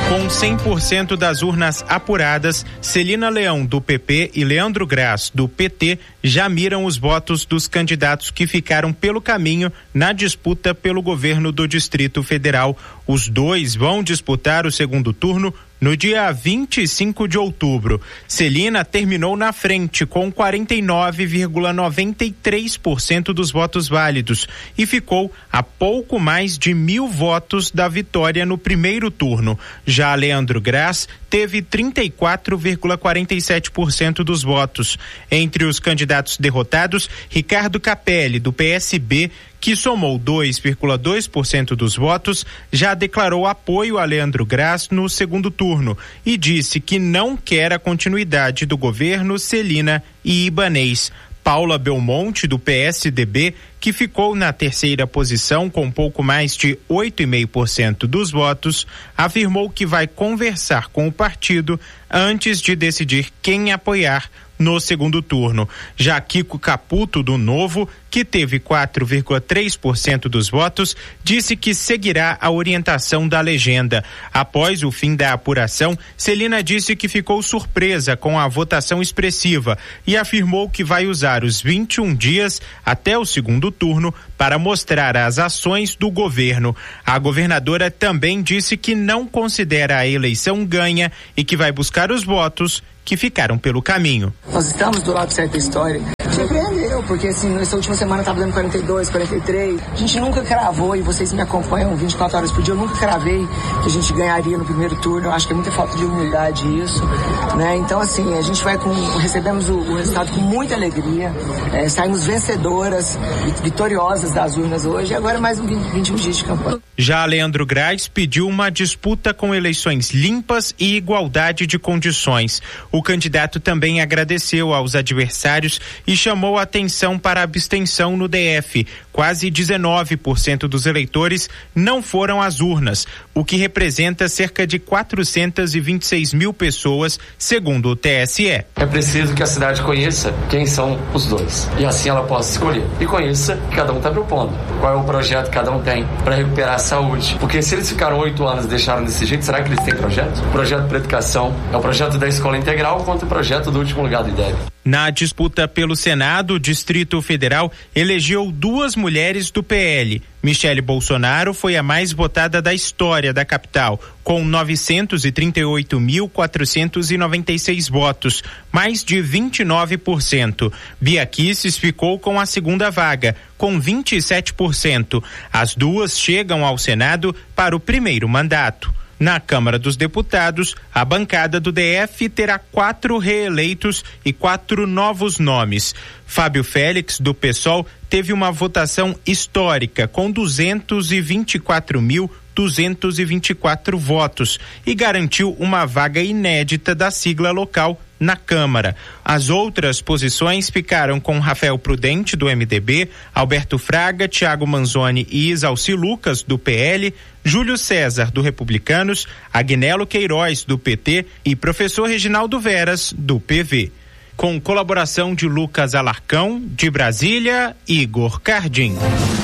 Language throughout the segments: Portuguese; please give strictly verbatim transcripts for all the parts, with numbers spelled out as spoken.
Com cem por cento das urnas apuradas, Celina Leão, do P P, e Leandro Graz, do P T, já miram os votos dos candidatos que ficaram pelo caminho na disputa pelo governo do Distrito Federal. Os dois vão disputar o segundo turno no dia vinte e cinco de outubro. Celina terminou na frente com quarenta e nove vírgula noventa e três por cento dos votos válidos e ficou a pouco mais de mil votos da vitória no primeiro turno. Já Leandro Graz teve trinta e quatro vírgula quarenta e sete por cento dos votos. Entre os candidatos derrotados, Ricardo Capelli, do P S B, que somou dois vírgula dois por cento dos votos, já declarou apoio a Leandro Graz no segundo turno e disse que não quer a continuidade do governo Celina e Ibanez. Paula Belmonte, do P S D B, que ficou na terceira posição com pouco mais de oito vírgula cinco por cento dos votos, afirmou que vai conversar com o partido antes de decidir quem apoiar no segundo turno. Já Kiko Caputo, do Novo, que teve quatro vírgula três por cento dos votos, disse que seguirá a orientação da legenda. Após o fim da apuração, Celina disse que ficou surpresa com a votação expressiva e afirmou que vai usar os vinte e um dias até o segundo turno para mostrar as ações do governo. A governadora também disse que não considera a eleição ganha e que vai buscar os votos que ficaram pelo caminho. Nós estamos do lado certo da história. Surpreendeu, porque assim, nessa última semana estava dando quarenta e dois, quarenta e três. A gente nunca cravou, e vocês me acompanham vinte e quatro horas por dia, eu nunca cravei que a gente ganharia no primeiro turno. Eu acho que é muita falta de humildade isso, né? Então assim, a gente vai com, recebemos o, o resultado com muita alegria, é, saímos vencedoras, vitoriosas das urnas hoje, e agora mais um vinte e um dias de campanha. Já Leandro Graz pediu uma disputa com eleições limpas e igualdade de condições. O candidato também agradeceu aos adversários e chamou a atenção para a abstenção no D F. Quase dezenove por cento dos eleitores não foram às urnas, o que representa cerca de quatrocentas e vinte e seis mil pessoas, segundo o T S E. É preciso que a cidade conheça quem são os dois, e assim ela possa escolher. E conheça o que cada um está propondo, qual é o projeto que cada um tem para recuperar a saúde. Porque se eles ficaram oito anos e deixaram desse jeito, será que eles têm projeto? O projeto para educação é o projeto da escola integral contra o projeto do último lugar do I D E B. Na disputa pelo Senado, o Distrito Federal elegeu duas mulheres do P L. Michele Bolsonaro foi a mais votada da história da capital, com novecentos e trinta e oito mil, quatrocentos e noventa e seis votos, mais de vinte e nove por cento. Bia Kicis ficou com a segunda vaga, com vinte e sete por cento. As duas chegam ao Senado para o primeiro mandato. Na Câmara dos Deputados, a bancada do D F terá quatro reeleitos e quatro novos nomes. Fábio Félix, do PSOL, teve uma votação histórica com duzentos e vinte e quatro mil, duzentos e vinte e quatro votos e garantiu uma vaga inédita da sigla local na Câmara. As outras posições ficaram com Rafael Prudente, do M D B, Alberto Fraga, Thiago Manzoni e Isalci Lucas, do P L, Júlio César, do Republicanos, Agnello Queiroz, do P T e professor Reginaldo Veras, do P V. Com colaboração de Lucas Alarcão, de Brasília, Igor Cardim.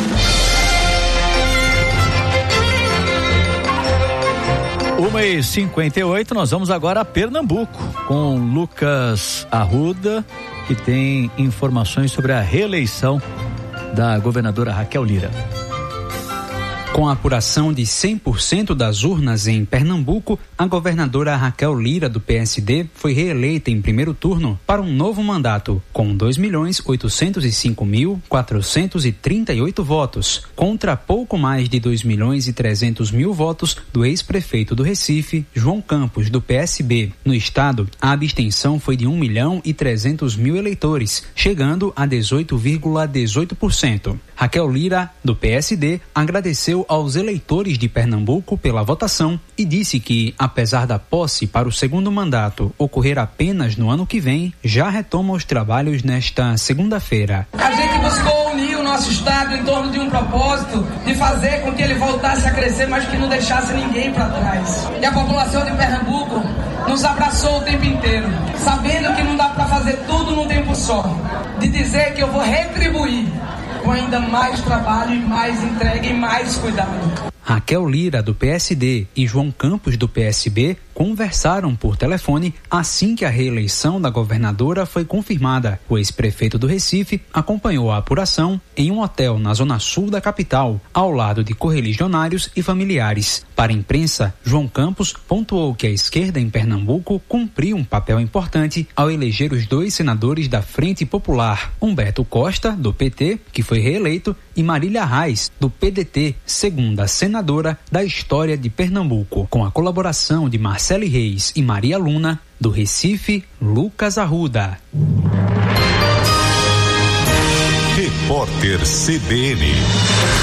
uma e cinquenta e oito, nós vamos agora a Pernambuco com Lucas Arruda, que tem informações sobre a reeleição da governadora Raquel Lira. Com a apuração de cem por cento das urnas em Pernambuco, a governadora Raquel Lira, do P S D, foi reeleita em primeiro turno para um novo mandato, com dois milhões oitocentos e cinco mil, quatrocentos e trinta e oito votos, contra pouco mais de dois milhões e trezentos mil votos do ex-prefeito do Recife, João Campos, do P S B. No estado, a abstenção foi de um milhão e trezentos mil eleitores, chegando a dezoito vírgula dezoito por cento. Raquel Lira, do P S D, agradeceu aos eleitores de Pernambuco pela votação e disse que, apesar da posse para o segundo mandato ocorrer apenas no ano que vem, já retoma os trabalhos nesta segunda-feira. A gente buscou unir o nosso estado em torno de um propósito de fazer com que ele voltasse a crescer, mas que não deixasse ninguém para trás. E a população de Pernambuco nos abraçou o tempo inteiro, sabendo que não dá para fazer tudo num tempo só, de dizer que eu vou retribuir com ainda mais trabalho e mais entrega e mais cuidado. Raquel Lira, do P S D, e João Campos, do P S B, conversaram por telefone assim que a reeleição da governadora foi confirmada. O ex-prefeito do Recife acompanhou a apuração em um hotel na zona sul da capital, ao lado de correligionários e familiares. Para a imprensa, João Campos pontuou que a esquerda em Pernambuco cumpriu um papel importante ao eleger os dois senadores da Frente Popular, Humberto Costa, do P T, que foi reeleito, e Marília Reis, do P D T, segunda senadora da história de Pernambuco. Com a colaboração de Marcele Reis e Maria Luna, do Recife, Lucas Arruda. Repórter C B N.